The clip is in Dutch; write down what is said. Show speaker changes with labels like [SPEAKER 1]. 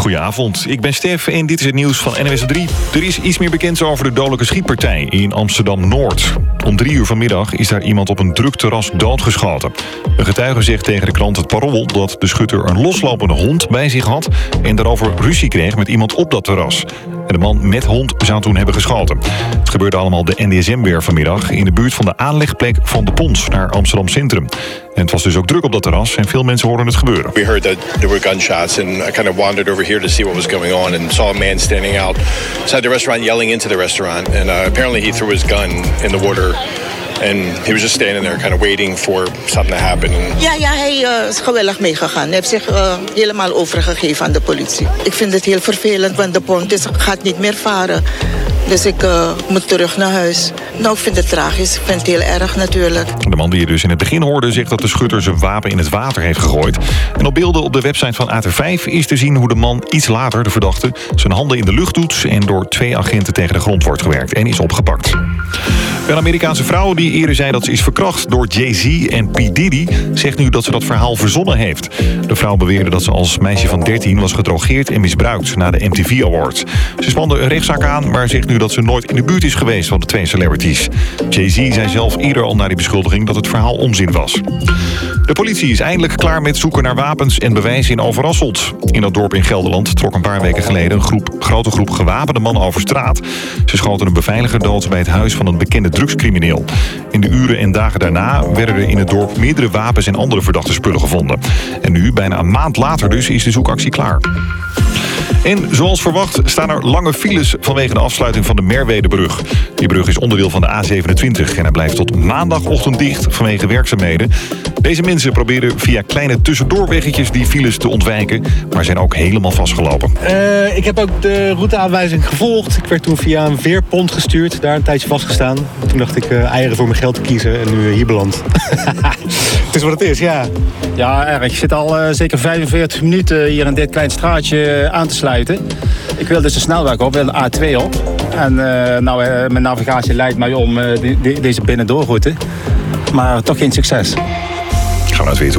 [SPEAKER 1] Goedenavond, ik ben Stef en dit is het nieuws van NWS 3. Er is iets meer bekend over de dodelijke schietpartij in Amsterdam-Noord. Om 3 uur vanmiddag is daar iemand op een druk terras doodgeschoten. Een getuige zegt tegen de krant Het Parool dat de schutter een loslopende hond bij zich had en daarover ruzie kreeg met iemand op dat terras. En de man met hond zou toen hebben geschoten. Het gebeurde allemaal de NDSM-weer vanmiddag in de buurt van de aanlegplek van de Pons naar Amsterdam Centrum. En het was dus ook druk op dat terras en veel mensen hoorden het gebeuren.
[SPEAKER 2] We heard that there were gunshots and I kind of wandered over here to see what was going on and saw a man standing outside the restaurant yelling into the restaurant and apparently he threw his gun in the water. And he was just standing there kind of waiting for something to happen.
[SPEAKER 3] Ja, hij is gewillig meegegaan. Hij heeft zich helemaal overgegeven aan de politie. Ik vind het heel vervelend, want de pont gaat niet meer varen. Dus ik moet terug naar huis. Nou, ik vind het tragisch. Ik vind het heel erg natuurlijk.
[SPEAKER 1] De man die je dus in het begin hoorde zegt dat de schutter zijn wapen in het water heeft gegooid. En op beelden op de website van AT5 is te zien hoe de man iets later, de verdachte, zijn handen in de lucht doet en door 2 agenten tegen de grond wordt gewerkt en is opgepakt. Een Amerikaanse vrouw die eerder zei dat ze is verkracht door Jay-Z en P. Diddy zegt nu dat ze dat verhaal verzonnen heeft. De vrouw beweerde dat ze als meisje van 13 was gedrogeerd en misbruikt na de MTV Awards. Ze spande een rechtszaak aan, maar zegt nu dat ze nooit in de buurt is geweest van de 2 celebrities. Jay-Z zei zelf eerder al na die beschuldiging dat het verhaal onzin was. De politie is eindelijk klaar met zoeken naar wapens en bewijzen in Overasselt. In dat dorp in Gelderland trok een paar weken geleden een grote groep gewapende mannen over straat. Ze schoten een beveiliger dood bij het huis van een bekende drugscrimineel. In de uren en dagen daarna werden er in het dorp meerdere wapens en andere verdachte spullen gevonden. En nu, bijna een maand later dus, is de zoekactie klaar. En zoals verwacht staan er lange files vanwege de afsluiting van de Merwedebrug. Die brug is onderdeel van de A27 en hij blijft tot maandagochtend dicht vanwege werkzaamheden. Deze mensen proberen via kleine tussendoorweggetjes die files te ontwijken, maar zijn ook helemaal vastgelopen.
[SPEAKER 4] Ik heb ook de routeaanwijzing gevolgd. Ik werd toen via een veerpont gestuurd, daar een tijdje vastgestaan. Toen dacht ik eieren voor mijn geld te kiezen en nu hier beland. Het is wat het is, ja.
[SPEAKER 5] Ja, erg. Ik zit al zeker 45 minuten hier in dit klein straatje aan te sluiten. Ik wil dus de snelweg op, wil de A2 op. En mijn navigatie leidt mij om deze binnendoorroute. Maar toch geen succes.
[SPEAKER 1] Gaan we naar het weer toe.